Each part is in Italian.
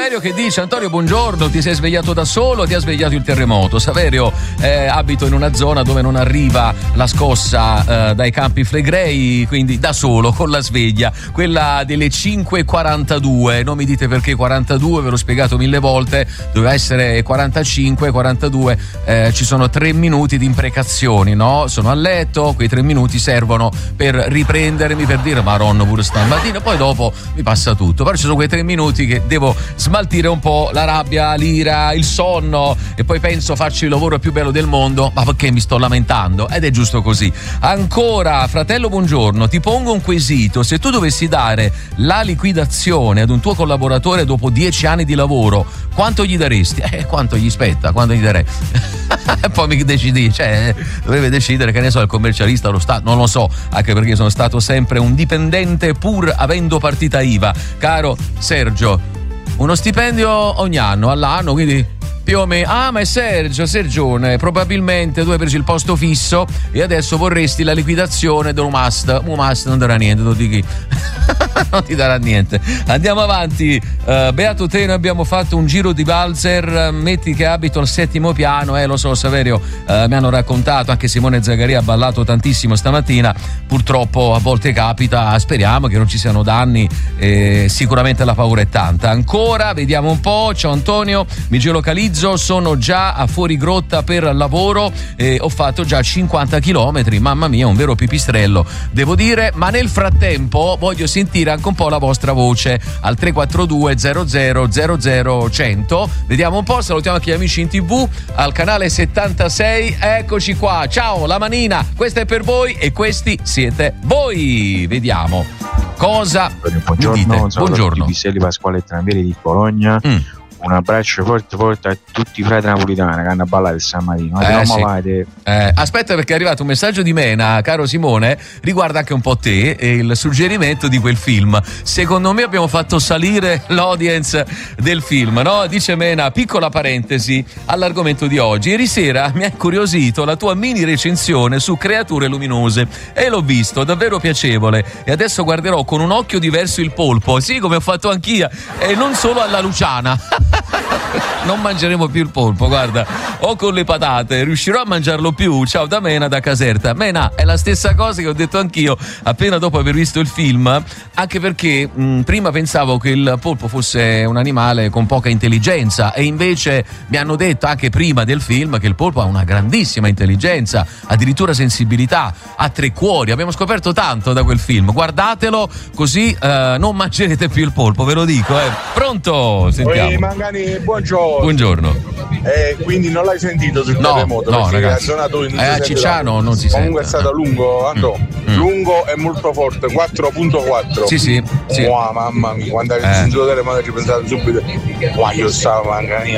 Saverio che dice: Antonio, buongiorno, ti sei svegliato da solo o ti ha svegliato il terremoto? Saverio, abito in una zona dove non arriva la scossa dai Campi Flegrei, quindi da solo con la sveglia, quella delle 5:42. Non mi dite perché 42, ve l'ho spiegato 1000 volte, doveva essere 45, 42. Ci sono 3 minuti di imprecazioni, no? Sono a letto, quei 3 minuti servono per riprendermi, per dire Maronno pure stamattina, poi dopo mi passa tutto. Però ci sono quei 3 minuti che devo smaltire un po' la rabbia, l'ira, il sonno, e poi penso faccio il lavoro più bello del mondo, ma perché mi sto lamentando? Ed è giusto così. Ancora, fratello, buongiorno, ti pongo un quesito: se tu dovessi dare la liquidazione ad un tuo collaboratore dopo 10 anni di lavoro, quanto gli daresti? Quanto gli spetta? Quanto gli darei? E poi mi decidi, cioè dovrebbe decidere, che ne so, il commercialista, lo Stato, non lo so, anche perché sono stato sempre un dipendente pur avendo partita IVA. Caro Sergio, uno stipendio ogni anno, all'anno, quindi più o meno. Ah, ma è Sergione, probabilmente tu hai preso il posto fisso e adesso vorresti la liquidazione del must non darà niente, non non ti darà niente. Andiamo avanti. Beato te, noi abbiamo fatto un giro di valzer, metti che abito al 7° piano, lo so Saverio, mi hanno raccontato, anche Simone Zagaria ha ballato tantissimo stamattina, purtroppo a volte capita, speriamo che non ci siano danni, sicuramente la paura è tanta. Ancora, vediamo un po', ciao Antonio, mi geolocalizzo, sono già a Fuorigrotta per lavoro e ho fatto già 50 chilometri, mamma mia, un vero pipistrello, devo dire, ma nel frattempo voglio sentire anche un po' la vostra voce al 342 00 100. Vediamo un po', salutiamo anche gli amici in TV al canale 76, eccoci qua, ciao la manina, questa è per voi e questi siete voi. Vediamo cosa buongiorno, dite. Buongiorno, Piselli Pasquale Tranvieri di Bologna. Un abbraccio forte a tutti i frati napolitani che hanno ballato stamattina. Sì. Aspetta, perché è arrivato un messaggio di Mena, caro Simone, riguarda anche un po' te e il suggerimento di quel film. Secondo me abbiamo fatto salire l'audience del film, no? Dice Mena, piccola parentesi all'argomento di oggi. Ieri sera mi ha incuriosito la tua mini recensione su Creature luminose e l'ho visto, davvero piacevole. E adesso guarderò con un occhio diverso il polpo, sì, come ho fatto anch'io, e non solo alla Luciana. Non mangeremo più il polpo, guarda, o con le patate, riuscirò a mangiarlo più. Ciao da Mena, da Caserta. Mena, è la stessa cosa che ho detto anch'io appena dopo aver visto il film, anche perché prima pensavo che il polpo fosse un animale con poca intelligenza e invece mi hanno detto anche prima del film che il polpo ha una grandissima intelligenza, addirittura sensibilità, ha 3 cuori. Abbiamo scoperto tanto da quel film, guardatelo, così non mangerete più il polpo, ve lo dico. Pronto? Sentiamo. Mangani, buongiorno. Quindi non l'hai sentito sul terremoto? No, ragazzi. A Cicciano non si sente. Comunque è stato lungo, Anto. Lungo e molto forte, 4.4. Sì. Wow, mamma mia, quando hai sentito il terremoto ci pensate subito. Wow, io stavo Mangani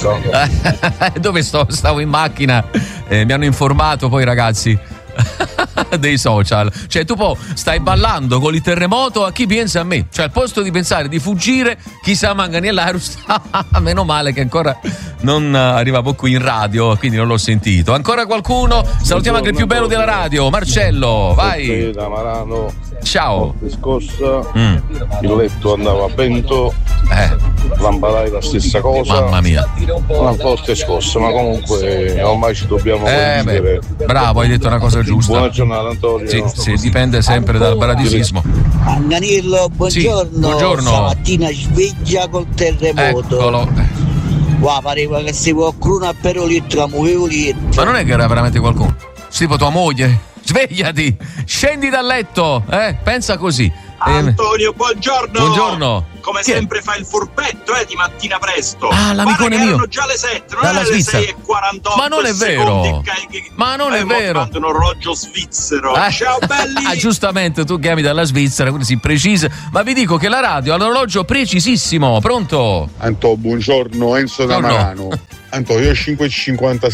Dove sto? Stavo in macchina. Mi hanno informato poi, ragazzi, dei social, cioè tu poi stai ballando con il terremoto, a chi pensa? A me, cioè al posto di pensare di fuggire, chissà Manganiell'Aerus. Meno male che ancora non arrivavo qui in radio, quindi non l'ho sentito. Ancora qualcuno? Salutiamo anche il più bello della radio, Marcello, vai. Ciao. Scossa, il letto andava a vento, lampadai la stessa cosa. Mamma mia, una forte scossa, ma comunque ormai ci dobbiamo convivere. Bravo, hai detto una cosa giusta. Buona giornata Antonio. Sì, dipende sempre dal bradisismo. Manganillo, buongiorno. Sì, buongiorno. Stamattina sveglia col terremoto. Eccolo. Wow, pareva che se qualcuno a perolitro muovevo lì. Ma non è che era veramente qualcuno? Tipo tua moglie? Svegliati, scendi dal letto, pensa così. Antonio, buongiorno. Buongiorno. Come sempre fai il furbetto, di mattina presto. Ah, l'amicone mio. Erano già le 7, non dalla erano le Svizzera. 6:48. Ma non è vero. Ma non è vero. Un orologio svizzero. Ciao belli. Giustamente, tu chiami dalla Svizzera, quindi si precisa. Ma vi dico che la radio ha l'orologio precisissimo. Pronto? Anto, buongiorno, Enzo da Marano. Anto, io a 5:50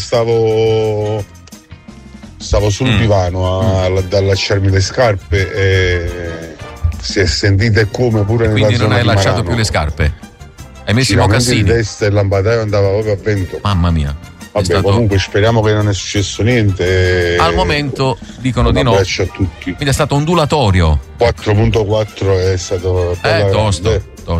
stavo sul divano ad allacciarmi le scarpe e si è sentita come pure nella quindi zona non hai di lasciato Marano. più le scarpe? Hai messo i mocassini? Di testa e il lampadaio andava proprio a vento. Mamma mia. Vabbè, comunque speriamo che non è successo niente. Al momento dicono di no. Un abbraccio a tutti. Quindi è stato ondulatorio. 4.4 è stato tosto.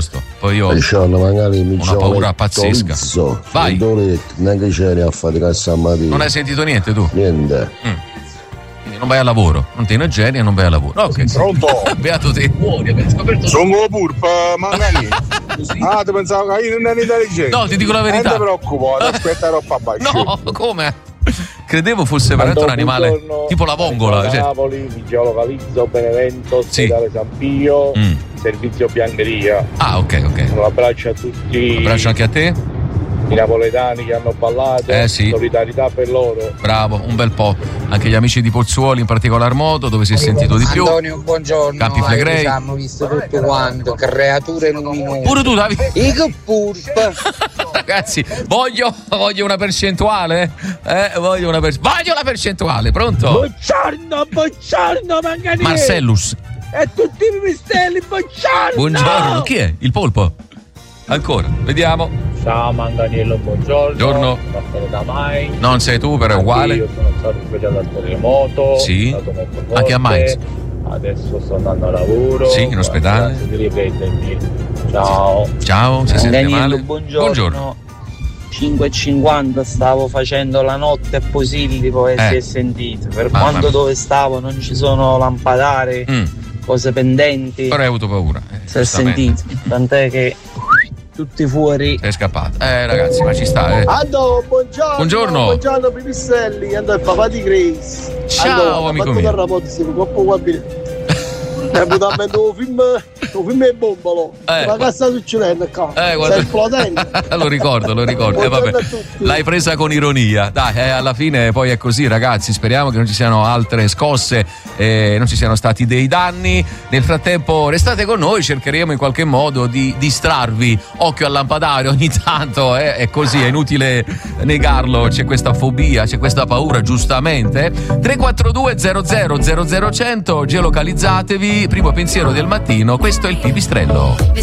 poi io una paura pazzesca. Vai. Neanche c'eri a faticare stamattina. Non hai sentito niente tu? Niente. Quindi non vai al lavoro, non ti inageni e non vai al lavoro. Ok. Pronto? Beato te. Sono purpa, magari. Ti pensavo che io non ero intelligente. No, ti dico la verità. Non ti preoccupare, aspetta troppo a bacio. No, come? Credevo fosse veramente un animale buongiorno. tipo la vongola. Cioè. Napoli, Vigio Localizzo, Benevento, Ospedale San Pio, servizio biancheria. Ah, ok. Un abbraccio a tutti. Un abbraccio anche a te. I napoletani che hanno ballato, sì. Solidarietà per loro. Bravo, un bel po'. Anche gli amici di Pozzuoli in particolar modo, dove si è sentito di più. Antonio, buongiorno. Campi Flegrei. Hanno visto tutto quanto, creature luminose. Pure tu, Davide. E che purpa. Ragazzi, voglio una percentuale. Voglio la percentuale, pronto? Buongiorno, Manganini. Marcellus. E tutti i mistelli, Buongiorno, chi è? Il polpo? Ancora, vediamo. Ciao Manganiello, buongiorno. Da mai. Non sei tu, però è uguale. Io sono stato svegliato dal terremoto. Sì. Sono stato molto forte. Anche a Mainz. Adesso sto andando a lavoro. Sì, in ospedale. Grazie di riprendermi. Ciao. Ciao, si sente male? Buongiorno. 5:50 stavo facendo la notte a Posillipo e si è sentito. Per quanto dove stavo non ci sono lampadari, cose pendenti. Però hai avuto paura. Si è sentito. Tant'è che tutti fuori. Sei scappato. Ragazzi, ma ci sta, Ando, buongiorno. Buongiorno Pipistrelli, Ando il papà di Grace. Ciao, amico mio. Un film è bombolo. La cassa succedendo qua. Sta esplodendo. Lo ricordo. Vabbè. L'hai presa con ironia. Dai, alla fine poi è così, ragazzi. Speriamo che non ci siano altre scosse, non ci siano stati dei danni. Nel frattempo restate con noi, cercheremo in qualche modo di distrarvi. Occhio al lampadario ogni tanto, è così, è inutile negarlo. C'è questa fobia, c'è questa paura, giustamente. 342 00 00 100, geolocalizzatevi. Primo pensiero del mattino, questo è il Pipistrello.